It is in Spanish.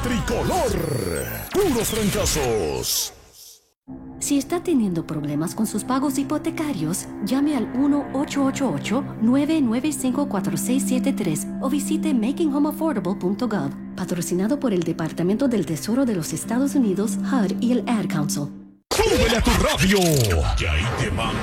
tricolor. Puros fracasos. Si está teniendo problemas con sus pagos hipotecarios, llame al 1-888-995-4673 o visite makinghomeaffordable.gov, patrocinado por el Departamento del Tesoro de los Estados Unidos, HUD y el Ad Council. ¡Súbele a tu radio! Y ahí te van